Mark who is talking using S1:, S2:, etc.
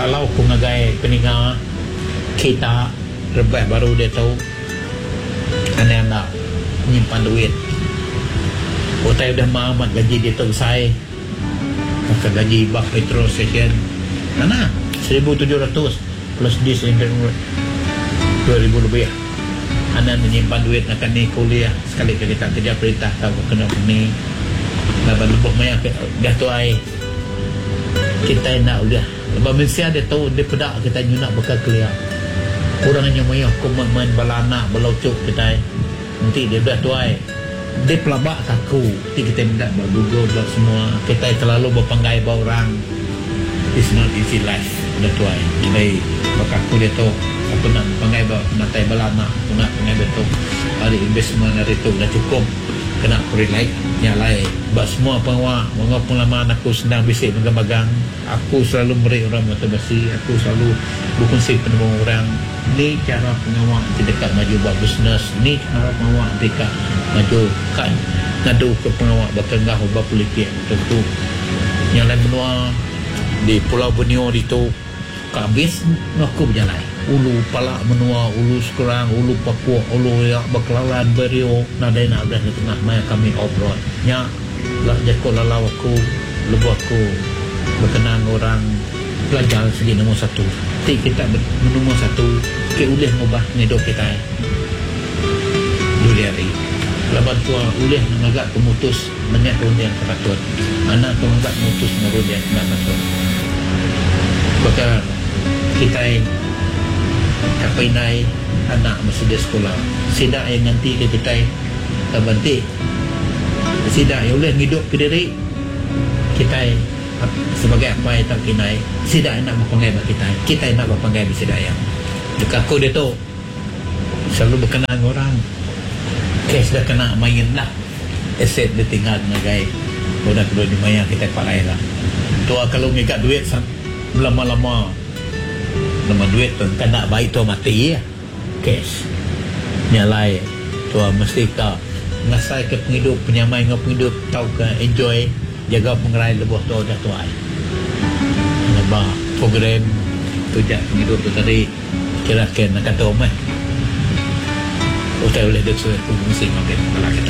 S1: kalau aku ngagai peninga kita rebah baru dia tahu anak-anak nyimpan duit. Otai udah mamat gaji dia tahu saya maka gaji bak petrol station mana 1,700 plus dis 2,000 lebih. Anak menyimpan duit nak ni kuliah sekali kita kerja perintah tahu kena ni lepas lupa maya dah tu ai kita nak udah lepas Malaysia dia tahu dia pedak kita nak bekal kuliah kurangnya maya aku main balana balaucuk kita nanti dia dah tu ai dia pelabak kaku nanti kita minta Google buat semua kita terlalu berpanggai bawa orang. It's not easy life dah tu ai jadi bakaku dia tahu aku nak pangai bawa matai balana aku nak pangai betul ada investment dari tu dah cukup kena relate nyalai buat semua pengawak mengaku pengalaman aku senang bisik megang-megang aku selalu beri orang motivasi aku selalu berkongsi dengan orang ni cara pengawak dekat maju buat bisnes ni cara pengawak dekat maju kan ngadu ke pengawak bertengah ubah politik tentu yang lain benua di Pulau Borneo itu kabis aku berjalan ulu palak menua ulu sekarang ulu Papua ulu yang Baklaran Berio nadai nak dah di tengah maya kami obrol nya lah jakut lalau aku lebu aku berkenang orang pelajar segi nombor satu ti kita nombor satu ke ulih ngubah ngedok kita dulu hari lepas tua ulih ngagak pemutus banyak rundian teratur anak tu ngagak pemutus ngerundian teratur bakal kita kapainay anak masih di sekolah sida yang nanti ke kita banti sida yang boleh hidup ke diri kita sebagai apa yang tak kinai sida nak berpanggai bagi kita nak berpanggai bagi sida yang dekat aku dia tu selalu berkenaan orang kes dah kena main lah aset dia tinggal ngagai udah kedua di maya kita pakai lah tu kalau ngikat duit lama-lama nama duit tu kan nak baik tu mati ya cash nyalai tu mesti ka ngasai ke penghidup penyamai dengan penghidup tahu ke enjoy jaga pengerai lebuh tu dah tu ai lebah program tu jak penghidup tu tadi kira-kira nak kata omeh utai boleh dia tu mesti makin kalau kita